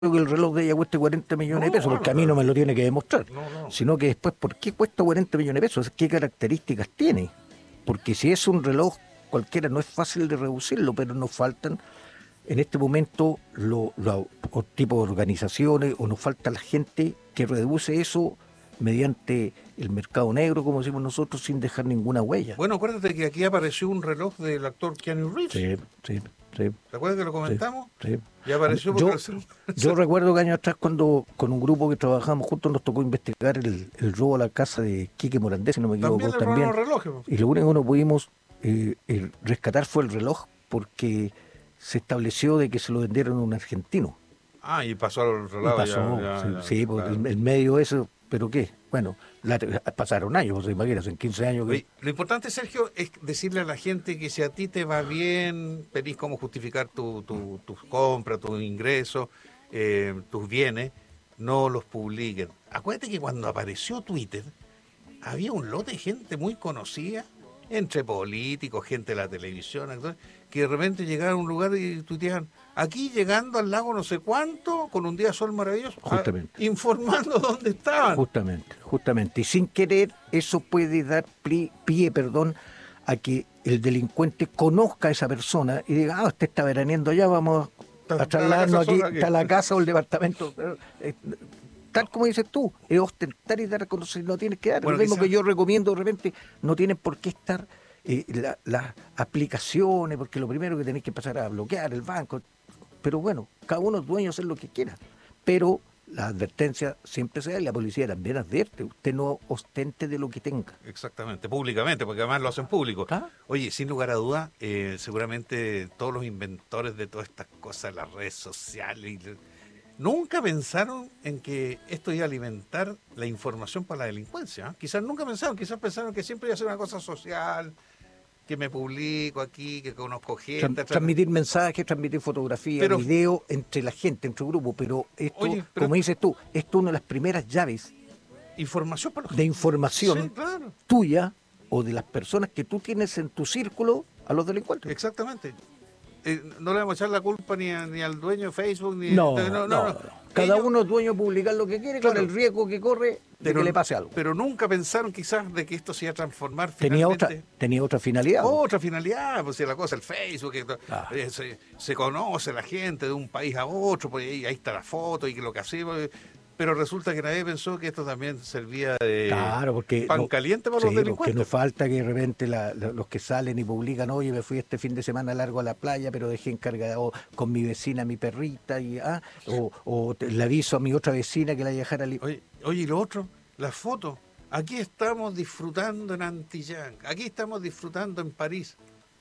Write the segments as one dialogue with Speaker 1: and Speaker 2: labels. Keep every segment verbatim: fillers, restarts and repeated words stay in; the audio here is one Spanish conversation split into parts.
Speaker 1: que el reloj de ella cueste cuarenta millones de
Speaker 2: No,
Speaker 1: pesos, porque a
Speaker 2: claro,
Speaker 1: mí no
Speaker 2: claro.
Speaker 1: me lo tiene que demostrar,
Speaker 2: No, no.
Speaker 1: sino que después, ¿por qué cuesta cuarenta millones de pesos? ¿Qué características tiene? Porque si es un reloj cualquiera, no es fácil de reducirlo, pero nos faltan en este momento los lo, lo, tipos de organizaciones, o nos falta la gente que reduce eso mediante el mercado negro, como decimos nosotros, sin dejar ninguna huella.
Speaker 2: Bueno, acuérdate que aquí apareció un reloj del actor Keanu Reeves.
Speaker 1: Sí, sí, sí.
Speaker 2: ¿Te acuerdas que lo
Speaker 1: Sí,
Speaker 2: comentamos?
Speaker 1: sí.
Speaker 2: Ya apareció porque
Speaker 1: Yo,
Speaker 2: lo...
Speaker 1: yo recuerdo que años atrás, cuando con un grupo que trabajamos juntos, nos tocó investigar el, el robo a la casa de Quique Morandé, si no me
Speaker 2: También
Speaker 1: equivoco,
Speaker 2: le robaron
Speaker 1: también.
Speaker 2: los relojes.
Speaker 1: Y lo único que no pudimos eh, eh, rescatar fue el reloj, porque se estableció de que se lo vendieron a un argentino.
Speaker 2: Ah, y pasó al otro
Speaker 1: Y
Speaker 2: lado, ya,
Speaker 1: pasó,
Speaker 2: ya,
Speaker 1: sí,
Speaker 2: ya,
Speaker 1: sí, porque
Speaker 2: claro.
Speaker 1: el, el medio eso, ¿pero qué? Bueno, la, pasaron años, vos imaginas, en quince años que...
Speaker 2: Oye, lo importante, Sergio, es decirle a la gente que si a ti te va bien, tenés cómo justificar tu, tu, tus compras, tus ingresos, eh, tus bienes, no los publiquen. Acuérdate que cuando apareció Twitter, había un lote de gente muy conocida, entre políticos, gente de la televisión, actores, que de repente llegaron a un lugar y tuiteaban, aquí llegando al lago no sé cuánto, con un día de sol maravilloso, a,
Speaker 1: Justamente.
Speaker 2: informando dónde estaban.
Speaker 1: Justamente, justamente. Y sin querer, eso puede dar plie, pie, perdón, a que el delincuente conozca a esa persona y diga, ah, usted está veraneando allá, vamos a
Speaker 2: Está la casa
Speaker 1: trasladarnos aquí,
Speaker 2: sola aquí.
Speaker 1: está la casa o el departamento. Eh, Tal como dices tú, es ostentar y dar a conocer, no tienes que dar.
Speaker 2: Bueno,
Speaker 1: Lo mismo
Speaker 2: quizás...
Speaker 1: que yo recomiendo, de repente, no tienen por qué estar eh, la- las aplicaciones, porque lo primero que tenéis que pasar a bloquear el banco. Pero bueno, cada uno es dueño de hacer lo que quiera. Pero la advertencia siempre se da y la policía también advierte. Usted no ostente de lo que tenga.
Speaker 2: Exactamente, públicamente, porque además lo hacen público.
Speaker 1: ¿Ah?
Speaker 2: Oye, sin lugar a dudas, eh, seguramente todos los inventores de todas estas cosas, las redes sociales, y, nunca pensaron en que esto iba a alimentar la información para la delincuencia. ¿eh? Quizás nunca pensaron, quizás pensaron que siempre iba a ser una cosa social, que me publico aquí, que conozco
Speaker 1: Tran-
Speaker 2: gente.
Speaker 1: transmitir mensajes, transmitir fotografías,
Speaker 2: Pero,
Speaker 1: video entre la gente, entre grupos. Pero esto,
Speaker 2: oye, pero
Speaker 1: como dices tú, esto es una de las primeras llaves
Speaker 2: información para los...
Speaker 1: de
Speaker 2: Sí,
Speaker 1: información
Speaker 2: claro,
Speaker 1: tuya o de las personas que tú tienes en tu círculo a los delincuentes.
Speaker 2: exactamente. Eh, no le vamos a echar la culpa ni, a- ni al dueño de Facebook, ni...
Speaker 1: No,
Speaker 2: No,
Speaker 1: no,
Speaker 2: no,
Speaker 1: no.
Speaker 2: no.
Speaker 1: Cada
Speaker 2: Ellos,
Speaker 1: uno es dueño de publicar lo que quiere con
Speaker 2: claro,
Speaker 1: el riesgo que corre de
Speaker 2: pero,
Speaker 1: que le pase algo.
Speaker 2: pero nunca pensaron quizás de que esto se iba a transformar
Speaker 1: Tenía otra,
Speaker 2: finalmente.
Speaker 1: tenía otra finalidad. ¿no?
Speaker 2: Otra finalidad, pues si la cosa, el Facebook, que,
Speaker 1: Ah.
Speaker 2: eh, se, se conoce la gente de un país a otro, pues ahí, ahí está la foto y que lo que hacemos, eh, pero resulta que nadie pensó que esto también servía de
Speaker 1: Claro, porque
Speaker 2: pan
Speaker 1: no,
Speaker 2: caliente para
Speaker 1: sí,
Speaker 2: los
Speaker 1: porque
Speaker 2: delincuentes.
Speaker 1: no falta que de repente la- la- los que salen y publican, oye, me fui este fin de semana largo a la playa, pero dejé encargado con mi vecina, mi perrita, y ah, o, o te- le aviso a mi otra vecina que la dejara li-
Speaker 2: Oye, oye, y lo otro, las fotos. Aquí estamos disfrutando en Antillán, aquí estamos disfrutando en París.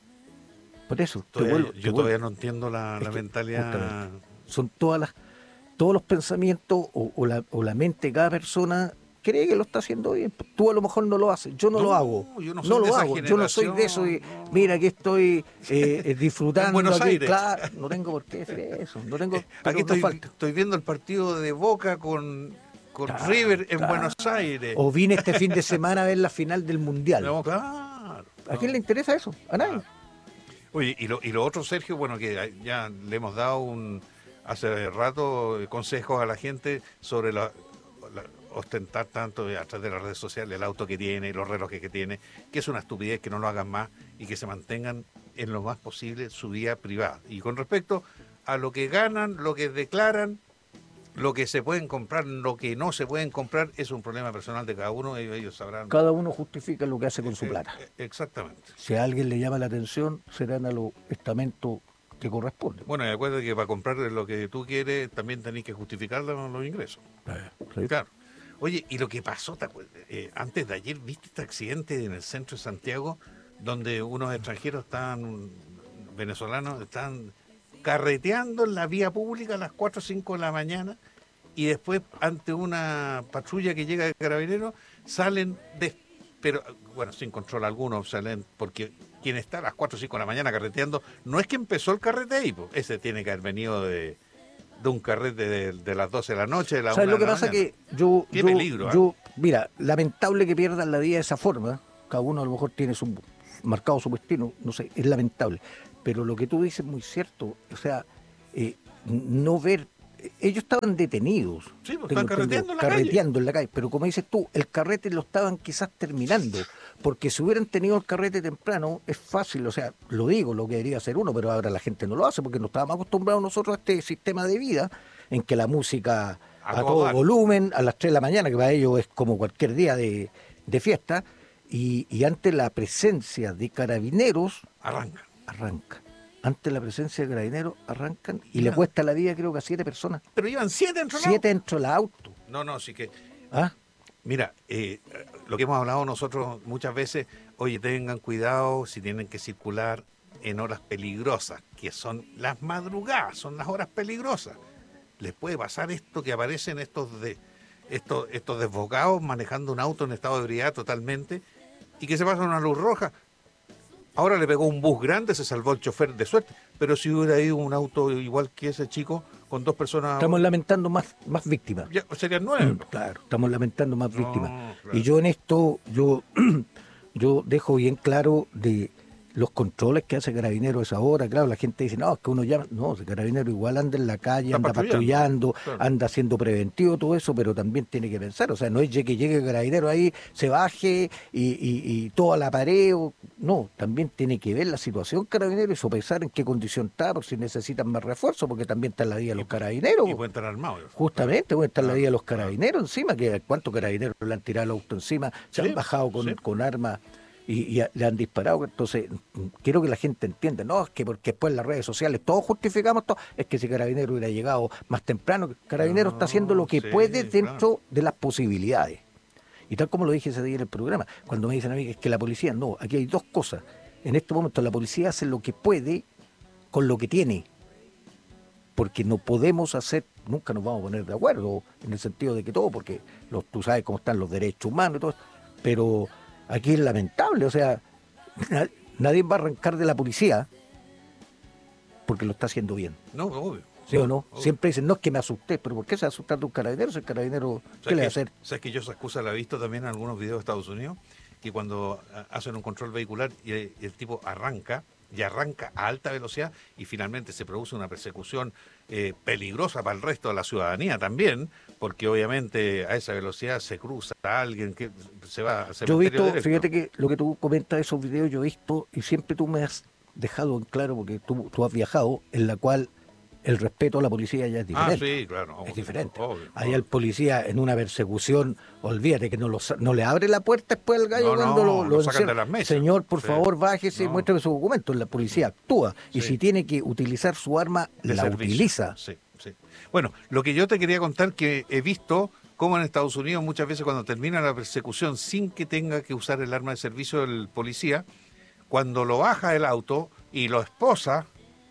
Speaker 1: Por eso, te
Speaker 2: Todavía-
Speaker 1: vuelvo-
Speaker 2: yo
Speaker 1: te vuelvo-
Speaker 2: todavía no entiendo la,
Speaker 1: es
Speaker 2: la
Speaker 1: que,
Speaker 2: mentalidad.
Speaker 1: justamente, son todas las, todos los pensamientos o, o la, o la mente de cada persona cree que lo está haciendo bien. Tú a lo mejor no lo haces, yo no,
Speaker 2: No,
Speaker 1: lo hago.
Speaker 2: yo no
Speaker 1: No,
Speaker 2: soy de
Speaker 1: lo
Speaker 2: esa
Speaker 1: hago, yo no soy de eso de,
Speaker 2: generación, no.
Speaker 1: mira, aquí estoy eh, eh, disfrutando
Speaker 2: En Buenos
Speaker 1: aquí,
Speaker 2: Aires.
Speaker 1: claro, no tengo por qué decir eso, no tengo, pero
Speaker 2: Aquí
Speaker 1: no
Speaker 2: estoy,
Speaker 1: falta.
Speaker 2: estoy viendo el partido de Boca con, con
Speaker 1: Claro,
Speaker 2: River en
Speaker 1: claro.
Speaker 2: Buenos Aires.
Speaker 1: O vine este fin de semana a ver la final del Mundial.
Speaker 2: No, claro.
Speaker 1: ¿A quién
Speaker 2: no.
Speaker 1: le interesa eso? A nadie.
Speaker 2: Oye, y lo, y lo otro, Sergio, bueno, que ya le hemos dado un hace rato consejos a la gente sobre la, la- ostentar tanto a través de las redes sociales el auto que tiene, los relojes que tiene, que es una estupidez, que no lo hagan más y que se mantengan en lo más posible su vida privada. Y con respecto a lo que ganan, lo que declaran, lo que se pueden comprar, lo que no se pueden comprar, es un problema personal de cada uno, ellos, ellos sabrán.
Speaker 1: Cada uno justifica lo que hace con su
Speaker 2: Eh,
Speaker 1: plata.
Speaker 2: eh, exactamente.
Speaker 1: Si a alguien le llama la atención, serán a los estamentos que corresponden.
Speaker 2: Bueno, y acuérdate que para comprar lo que tú quieres también tenés que justificar los, los ingresos.
Speaker 1: ¿Sí?
Speaker 2: Claro. Oye, y lo que pasó, ¿te acuerdas? Eh, antes de ayer, ¿viste este accidente en el centro de Santiago donde unos extranjeros estaban, venezolanos, estaban carreteando en la vía pública a las cuatro o cinco de la mañana y después ante una patrulla que llega de carabineros salen, de, pero bueno, sin control alguno, salen porque quien está a las cuatro o cinco de la mañana carreteando, no es que empezó el carrete ahí, po, ese tiene que haber venido de, de un carrete de, de las doce de la noche, de la
Speaker 1: ¿Sabes
Speaker 2: una
Speaker 1: lo
Speaker 2: de
Speaker 1: que
Speaker 2: la
Speaker 1: pasa?
Speaker 2: mañana.
Speaker 1: Que yo,
Speaker 2: Qué
Speaker 1: yo,
Speaker 2: peligro, ¿eh?
Speaker 1: yo, mira, lamentable que pierdan la vida de esa forma. Cada uno a lo mejor tiene su marcado su destino, no sé, es lamentable. Pero lo que tú dices es muy cierto. O sea, eh, no ver ellos estaban detenidos.
Speaker 2: Sí, pues
Speaker 1: tengo
Speaker 2: están carreteando
Speaker 1: entendido,
Speaker 2: en la
Speaker 1: carreteando
Speaker 2: calle.
Speaker 1: en la calle. Pero como dices tú, el carrete lo estaban quizás terminando. Porque si hubieran tenido el carrete temprano, es fácil, o sea, lo digo, lo que debería hacer uno, pero ahora la gente no lo hace porque no estábamos acostumbrados nosotros a este sistema de vida en que la música
Speaker 2: A
Speaker 1: a
Speaker 2: todo
Speaker 1: todo
Speaker 2: dar.
Speaker 1: volumen, a las tres de la mañana, que para ellos es como cualquier día de, de fiesta, y, y ante la presencia de carabineros,
Speaker 2: Arrancan.
Speaker 1: arrancan. Ante la presencia de carabineros, arrancan y le
Speaker 2: Iban-
Speaker 1: cuesta la vida, creo que a siete personas.
Speaker 2: Pero iban siete dentro del
Speaker 1: Siete
Speaker 2: auto.
Speaker 1: dentro del auto.
Speaker 2: No, no, sí que.
Speaker 1: ¿Ah?
Speaker 2: Mira, eh, lo que hemos hablado nosotros muchas veces, oye, tengan cuidado si tienen que circular en horas peligrosas, que son las madrugadas, son las horas peligrosas. Les puede pasar esto que aparecen estos de estos, estos desbocados manejando un auto en estado de ebriedad totalmente y que se pasa una luz roja. Ahora le pegó un bus grande, se salvó el chofer de suerte, pero si hubiera ido un auto igual que ese chico, con dos personas,
Speaker 1: Estamos lamentando más, más víctimas.
Speaker 2: ya serían nueve.
Speaker 1: Claro, estamos lamentando más
Speaker 2: No,
Speaker 1: víctimas.
Speaker 2: claro.
Speaker 1: Y yo en esto, yo, yo dejo bien claro de los controles que hace Carabinero a esa hora. Claro, la gente dice, no, es que uno llama. No, el Carabinero igual anda en la calle,
Speaker 2: Está
Speaker 1: anda
Speaker 2: patrullando,
Speaker 1: patrullando,
Speaker 2: claro.
Speaker 1: anda haciendo preventivo, todo eso, pero también tiene que pensar. O sea, no es que llegue Carabinero ahí, se baje y, y, y todo al apareo. No, también tiene que ver la situación Carabinero y sopesar en qué condición está, por si necesitan más refuerzo, porque también está en la vida de los Carabineros.
Speaker 2: Y pueden estar armados.
Speaker 1: Justamente, puede estar la
Speaker 2: Claro,
Speaker 1: vida de los
Speaker 2: claro.
Speaker 1: carabineros encima, que cuántos carabineros le han tirado el auto encima, se
Speaker 2: Sí,
Speaker 1: han bajado con,
Speaker 2: sí.
Speaker 1: con armas y, y a- le han disparado. Entonces, mm, quiero que la gente entienda, no, es que porque después en las redes sociales todos justificamos todo, es que si Carabinero hubiera llegado más temprano, Carabinero está haciendo lo que
Speaker 2: No, sí,
Speaker 1: puede dentro
Speaker 2: claro.
Speaker 1: de las posibilidades. Y tal como lo dije ese día en el programa, cuando me dicen a mí que es que la policía, no, aquí hay dos cosas. En este momento la policía hace lo que puede con lo que tiene, porque no podemos hacer, nunca nos vamos a poner de acuerdo en el sentido de que todo, porque los, tú sabes cómo están los derechos humanos y todo, pero aquí es lamentable, o sea, na- nadie va a arrancar de la policía porque lo está haciendo bien,
Speaker 2: No, obvio.
Speaker 1: ¿sí o no?
Speaker 2: Obvio.
Speaker 1: Siempre dicen, no es que me asusté, pero ¿por qué se asusta de un carabinero? Si el carabinero, ¿qué le va a hacer?
Speaker 2: ¿Sabes que yo esa excusa la he visto también en algunos videos de Estados Unidos? Que cuando ah, hacen un control vehicular y el, y el tipo arranca, y arranca a alta velocidad y finalmente se produce una persecución eh, peligrosa para el resto de la ciudadanía también, porque obviamente a esa velocidad se cruza a alguien que se va a
Speaker 1: Yo he visto, fíjate que lo que tú comentas de esos videos, yo he visto, y siempre tú me has dejado en claro, porque tú, tú has viajado, en la cual el respeto a la policía ya es
Speaker 2: Ah,
Speaker 1: diferente.
Speaker 2: sí, claro.
Speaker 1: Es
Speaker 2: obvio,
Speaker 1: diferente.
Speaker 2: obvio,
Speaker 1: Allá
Speaker 2: obvio.
Speaker 1: el policía en una persecución, olvídate que no, lo sa- no le abre la puerta después al gallo
Speaker 2: No,
Speaker 1: cuando
Speaker 2: no,
Speaker 1: lo,
Speaker 2: lo
Speaker 1: lo
Speaker 2: sacan de
Speaker 1: encierra.
Speaker 2: las mesas.
Speaker 1: Señor, por
Speaker 2: Sí.
Speaker 1: favor, bájese,
Speaker 2: No.
Speaker 1: muéstrame su documento. La policía actúa. Y
Speaker 2: Sí.
Speaker 1: si tiene que utilizar su arma,
Speaker 2: De
Speaker 1: la
Speaker 2: servicio.
Speaker 1: utiliza.
Speaker 2: Sí, sí. Bueno, lo que yo te quería contar que he visto cómo en Estados Unidos muchas veces cuando termina la persecución sin que tenga que usar el arma de servicio del policía, cuando lo baja del auto y lo esposa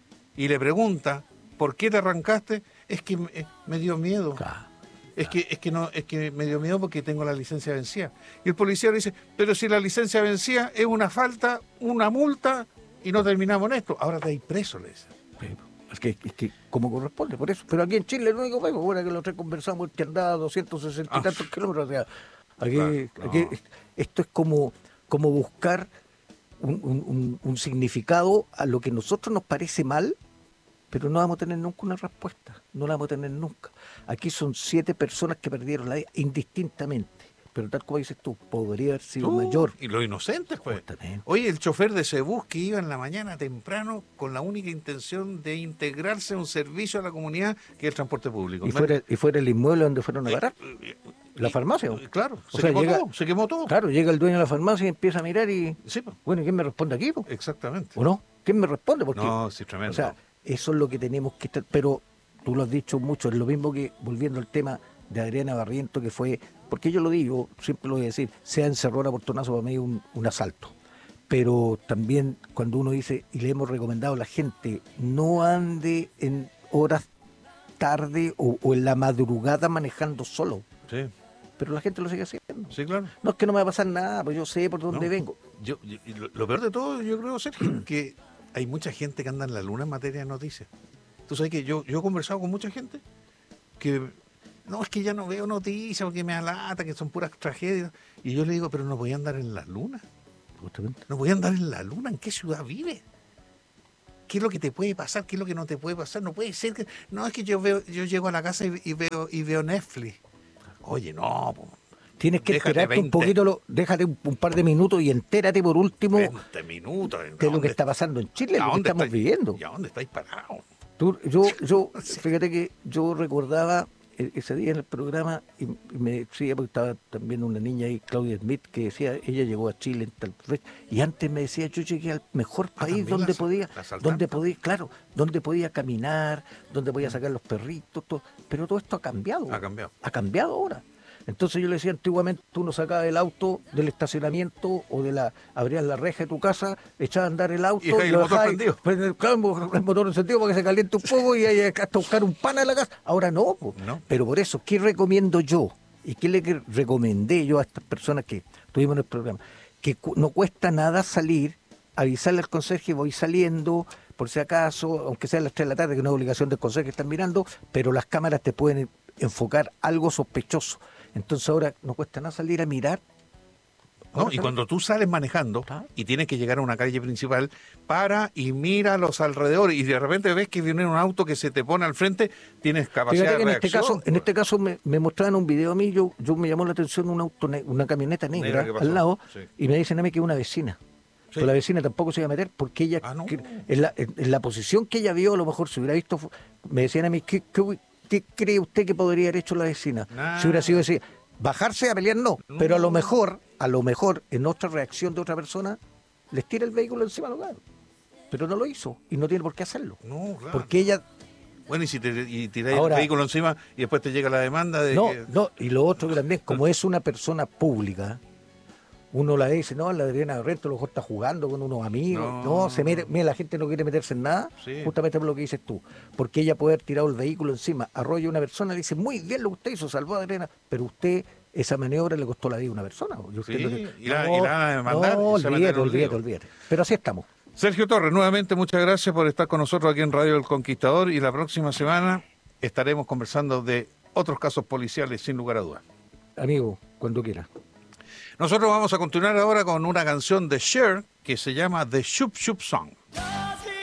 Speaker 2: y le pregunta, ¿por qué te arrancaste? Es que me, me dio miedo.
Speaker 1: Claro.
Speaker 2: Es que, es que no, es que me dio miedo porque tengo la licencia vencida. Y el policía le dice, pero si la licencia vencida es una falta, una multa, y no terminamos en esto. Ahora te hay preso, le dice.
Speaker 1: Es que, es que como corresponde, por eso. Pero aquí en Chile el único pego, bueno, que los tres conversamos, que andaba doscientos sesenta y
Speaker 2: Ah.
Speaker 1: tantos kilómetros. O sea, aquí,
Speaker 2: Claro,
Speaker 1: aquí
Speaker 2: no.
Speaker 1: esto es como, como buscar un, un- un- un significado a lo que a nosotros nos parece mal, pero no vamos a tener nunca una respuesta. No la vamos a tener nunca. Aquí son siete personas que perdieron la vida indistintamente. Pero tal como dices tú, podría haber sido
Speaker 2: Tú,
Speaker 1: mayor.
Speaker 2: Y los inocentes, pues.
Speaker 1: Justamente.
Speaker 2: Oye, el chofer de ese bus que iba en la mañana temprano con la única intención de integrarse a un servicio a la comunidad que es el transporte público.
Speaker 1: Y fuera, y fuera el inmueble donde fueron a
Speaker 2: Eh,
Speaker 1: parar.
Speaker 2: eh,
Speaker 1: La
Speaker 2: y-
Speaker 1: farmacia.
Speaker 2: Claro,
Speaker 1: O
Speaker 2: se
Speaker 1: sea,
Speaker 2: quemó
Speaker 1: llega-
Speaker 2: todo, se quemó todo.
Speaker 1: Claro, llega el dueño de la farmacia y empieza a mirar y...
Speaker 2: Sí, pues,
Speaker 1: Bueno, ¿y quién me responde aquí? po?
Speaker 2: exactamente.
Speaker 1: ¿O no? ¿Quién me responde? Porque,
Speaker 2: No, sí, tremendo.
Speaker 1: o sea, eso es lo que tenemos que estar... Pero tú lo has dicho mucho, es lo mismo que, volviendo al tema de Adriana Barriento, que fue... Porque yo lo digo, siempre lo voy a decir, sea encerrón a portonazo para mí un, un asalto. Pero también cuando uno dice, y le hemos recomendado a la gente, no ande en horas tarde o, o en la madrugada manejando solo.
Speaker 2: Sí,
Speaker 1: Pero la gente lo sigue haciendo.
Speaker 2: sí, claro.
Speaker 1: No es que no me va a pasar nada, pues yo sé por dónde
Speaker 2: No.
Speaker 1: vengo.
Speaker 2: Yo, yo- y lo, lo peor de todo, yo creo, Sergio, que hay mucha gente que anda en la luna en materia de noticias. Tú sabes que yo, yo he conversado con mucha gente que, no, es que ya no veo noticias porque me alata, que son puras tragedias. Y yo le digo, pero no voy a andar en la luna.
Speaker 1: Justamente.
Speaker 2: No voy a andar en la luna. ¿En qué ciudad vive? qué es lo que te puede pasar, qué es lo que no te puede pasar. No puede ser que, no, es que yo veo, yo llego a la casa y, y veo y veo Netflix. Oye, no, po,
Speaker 1: Tienes que
Speaker 2: déjate
Speaker 1: enterarte un
Speaker 2: veinte
Speaker 1: poquito, lo- déjate un, un par de minutos y entérate por último
Speaker 2: veinte minutos.
Speaker 1: de lo que está pasando en Chile,
Speaker 2: ¿A
Speaker 1: lo que
Speaker 2: dónde
Speaker 1: estamos
Speaker 2: estáis-
Speaker 1: viviendo.
Speaker 2: ¿Y a dónde estáis parados?
Speaker 1: Tú- yo, yo,
Speaker 2: Sí.
Speaker 1: fíjate que yo recordaba e- ese día en el programa y, y me decía, porque estaba también una niña ahí, Claudia Smith, que decía, ella llegó a Chile en tal fecha, y antes me decía, yo llegué al mejor
Speaker 2: Ah,
Speaker 1: país
Speaker 2: también
Speaker 1: donde
Speaker 2: la sa-
Speaker 1: podía,
Speaker 2: la asaltaron.
Speaker 1: donde podía, claro, donde podía caminar, donde podía sacar los perritos, todo, pero todo esto ha cambiado.
Speaker 2: Ha cambiado.
Speaker 1: Ha cambiado ahora. Entonces yo le decía, antiguamente tú no sacabas el auto del estacionamiento o de la, abrías la reja de tu casa, echabas a andar el auto
Speaker 2: Y dejáis el
Speaker 1: lo
Speaker 2: motor
Speaker 1: dejabas-
Speaker 2: prendido.
Speaker 1: pues, claro, el motor encendido para que se caliente un poco y hay que hasta buscar un pan a la casa. Ahora no, po.
Speaker 2: No.
Speaker 1: Pero por eso, ¿qué recomiendo yo? ¿Y qué le que- recomendé yo a estas personas que tuvimos en el programa? Que cu- no cuesta nada salir, avisarle al conserje, voy saliendo, por si acaso, aunque sea a las tres de la tarde, que no es obligación del conserje estar mirando, pero las cámaras te pueden enfocar algo sospechoso. Entonces ahora no cuesta nada salir a mirar.
Speaker 2: ¿No?
Speaker 1: Ahora
Speaker 2: Y
Speaker 1: sale-
Speaker 2: cuando tú sales manejando
Speaker 1: Ah.
Speaker 2: y tienes que llegar a una calle principal, para y mira a los alrededores y de repente ves que viene un auto que se te pone al frente, tienes capacidad
Speaker 1: Fíjate que
Speaker 2: de
Speaker 1: en este
Speaker 2: reacción.
Speaker 1: caso, en este caso me, me mostraban un video a mí, yo, yo me llamó la atención un auto, ne- una camioneta
Speaker 2: Negra,
Speaker 1: negra
Speaker 2: ¿qué pasó?
Speaker 1: al lado,
Speaker 2: Sí.
Speaker 1: y me dicen a mí que es una vecina.
Speaker 2: Sí.
Speaker 1: Pero la vecina tampoco se iba a meter porque ella,
Speaker 2: Ah, no.
Speaker 1: que- en, la, en- en la posición que ella vio, a lo mejor si hubiera visto, fu- me decían a mí, ¿qué, qué, hu- qué cree usted que podría haber hecho la vecina?
Speaker 2: Nada.
Speaker 1: Si hubiera sido así, bajarse a pelear no,
Speaker 2: No.
Speaker 1: pero a lo mejor, a lo mejor en otra reacción de otra persona, les tira el vehículo encima al lugar. Pero no lo hizo y no tiene por qué hacerlo.
Speaker 2: No, claro.
Speaker 1: Porque ella
Speaker 2: Bueno, y si te y tiráis
Speaker 1: Ahora-
Speaker 2: el vehículo encima y después te llega la demanda de
Speaker 1: No,
Speaker 2: que...
Speaker 1: no, y lo otro que también, como es una persona pública, uno la dice, no, la Adriana Rento a lo mejor está jugando con unos amigos,
Speaker 2: No.
Speaker 1: no, se mete, mira, la gente no quiere meterse en nada,
Speaker 2: Sí.
Speaker 1: justamente por lo que dices tú, porque ella puede haber tirado el vehículo encima, arrolla a una persona, le dice, muy bien lo que usted hizo, salvó a Adriana, pero usted, esa maniobra le costó la vida a una persona. Y usted
Speaker 2: Sí,
Speaker 1: lo que-
Speaker 2: y la- y la van a demandar
Speaker 1: No,
Speaker 2: y se va a meter
Speaker 1: olvídate,
Speaker 2: en un
Speaker 1: olvídate,
Speaker 2: lío.
Speaker 1: olvídate. Pero así estamos.
Speaker 2: Sergio Torres, nuevamente muchas gracias por estar con nosotros aquí en Radio El Conquistador y la próxima semana estaremos conversando de otros casos policiales sin lugar a dudas.
Speaker 1: Amigo, cuando quiera.
Speaker 2: Nosotros vamos a continuar ahora con una canción de Cher que se llama The Shoop Shoop Song.